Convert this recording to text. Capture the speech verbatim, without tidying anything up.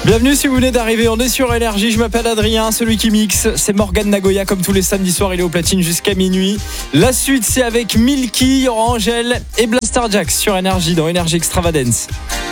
Bienvenue si vous venez d'arriver, on est sur Énergie, je m'appelle Adrien, celui qui mixe, c'est Morgan Nagoya comme tous les samedis soirs, il est au platine jusqu'à minuit. La suite c'est avec Milky, il y aura Angèle et Blaster Jack sur Énergie dans Énergie Extravagance.